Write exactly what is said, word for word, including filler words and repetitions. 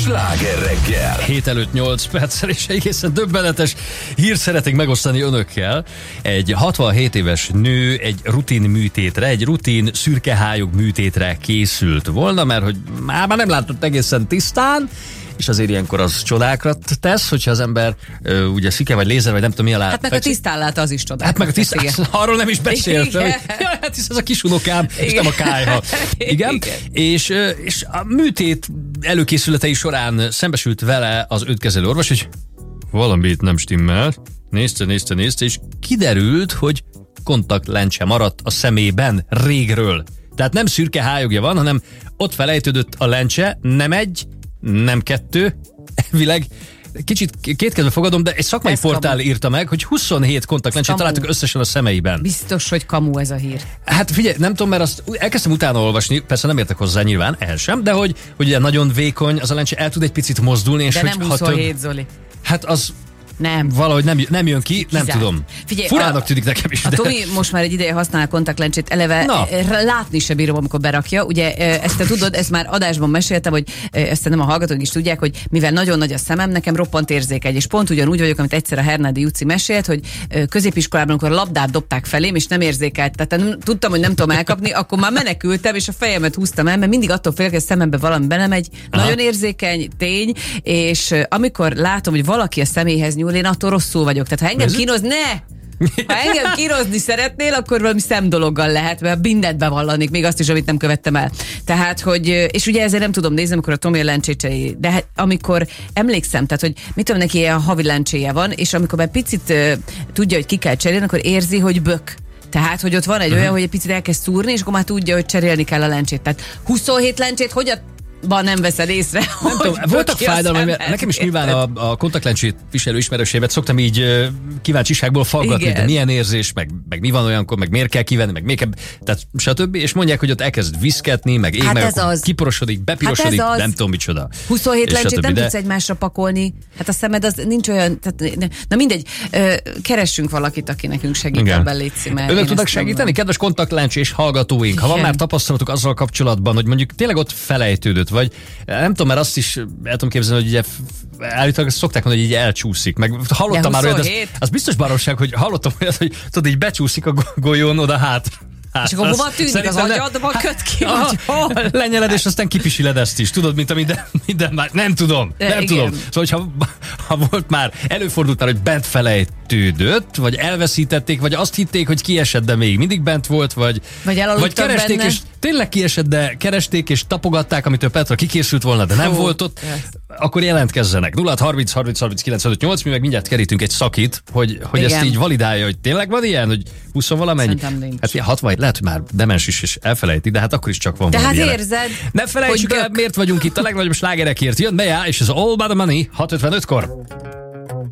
Sláger reggel. Hét előtt nyolc perccel, és egészen döbbenetes hírt szeretnék megosztani önökkel. Egy hatvanhét éves nő egy rutin műtétre, egy rutin szürkehályog műtétre készült volna, mert hogy már, már nem látott egészen tisztán, és azért ilyenkor az csodákra tesz, hogyha az ember ö, ugye szike vagy lézer, vagy nem tudom mi a lát. Hát meg a tisztánlát az is csodákra. Hát meg a tisztán, arról nem is beszéltem. Igen. Jaj, hát hisz ez a kisunokám, és nem a kályha. Igen. Igen. És, és a műtét előkészületei során szembesült vele az őt kezelő orvos, hogy valamit nem stimmel. Nézte, nézte, nézte, és kiderült, hogy kontaktlencse maradt a szemében régről. Tehát nem szürke hályogja van, hanem ott felejtődött a lencse, nem egy, nem kettő, elvileg kicsit kétkedve fogadom, de egy szakmai ez portál kamu. Írta meg, hogy huszonhét kontaktlencsét találtak összesen a szemeiben. Biztos, hogy kamu ez a hír. Hát figyelj, nem tudom, mert azt elkezdtem utána olvasni, persze nem értek hozzá nyilván, el sem, de hogy, hogy ugye nagyon vékony az a lencse, el tud egy picit mozdulni. És de hogy, nem huszonhét, több, Zoli. Hát az... Nem. Valahogy nem, nem jön ki, Kizárt. nem tudom. Figyelj, furának tűnik nekem is. A de... Tomi most már egy ideje használ kontaktlencsét, eleve Na. látni se bírom, amikor berakja. Ugye ezt te tudod, ezt már adásban meséltem, hogy ezt nem a hallgatók is tudják, hogy mivel nagyon nagy a szemem, nekem roppant érzékeny, és pont ugyanúgy vagyok, amit egyszer a Hernádi Juci mesélt, hogy középiskolában, amikor a labdát dobták felém, és nem érzékelt, tehát nem, tudtam, hogy nem tudom elkapni, akkor már menekültem, és a fejemet húztam el, mert mindig attól félek, hogy a szemembe valami belemegy. Aha. Nagyon érzékeny, tény, és amikor látom, hogy valaki a személyhez nyúl, én attól rosszul vagyok. Tehát ha engem kínoz, ne! Ha engem kínozni szeretnél, akkor valami szemdologgal lehet, mert mindent bevallanék, még azt is, amit nem követtem el. Tehát, hogy, és ugye ezért nem tudom nézni, amikor a Tomi a lencsét, de hát, amikor emlékszem, tehát, hogy mit tudom, neki ilyen havi lencséje van, és amikor már picit uh, tudja, hogy ki kell cserélni, akkor érzi, hogy bök. Tehát, hogy ott van egy uh-huh. olyan, hogy egy picit elkezd szúrni, és akkor már tudja, hogy cserélni kell a lencsét. Tehát huszonhét lencsét, hogy a Ba nem veszed észre. Nem tudom, voltak fájdalmak, mert nekem is nyilván a, a kontaktlencsét viselő ismerősévet szoktam így uh, kíváncsiságból faggatni, igen. De milyen érzés, meg, meg mi van olyankor, meg miért kell kivenni, meg miért kell, tehát stb. És mondják, hogy ott elkezd viszketni, meg ég, hát meg az. Kiporosodik, bepirosodik, hát nem tudom micsoda. huszonhét lencsét nem de... tudsz egymásra pakolni. Hát a szemed az nincs olyan, tehát, na mindegy, uh, keressünk valakit, aki nekünk segít ebben, létszi. Önök tudnak segíteni, van. Kedves kontaktlencsés hallgatóink, igen. Ha van már tapasztalatuk azzal kapcsolatban, hogy mondjuk tényleg ott felejtődött, vagy nem tudom, mert azt is el tudom képzelni, hogy ugye állítólag szokták mondani, hogy így elcsúszik. Meg hallottam már olyat, az, az biztos baromság, hogy hallottam olyat, hogy tudod, így becsúszik a golyón oda hátra. Hát, és akkor hova tűnik az agyadba, köt ki, hogy lenyeled, és aztán kipisiled ezt is. Tudod, mint a minden, minden már. Nem tudom, nem igen. tudom. Szóval, ha, ha volt már, előfordult már, hogy bent felejtődött, vagy elveszítették, vagy azt hitték, hogy kiesett, de még mindig bent volt, vagy, vagy, vagy keresték, benne. És tényleg kiesett, de keresték, és tapogatták, amitől Petra kikészült volna, de nem Hú, volt ott, yes. Akkor jelentkezzenek. nulla harminc harminc harminc kilenc öt nyolc, mi meg mindjárt kerítünk egy szakit, hogy, hogy ezt így validálja, hogy tényleg van ilyen, hogy húsz valamennyi. Hát hatvan, lehet, hogy már demens is, és elfelejti, de hát akkor is csak van de valami. Hát érzed, ne felejtsük el, miért vagyunk itt a legnagyobb slágerekért. Jön be, és ez All About the Money, hat ötvenötkor.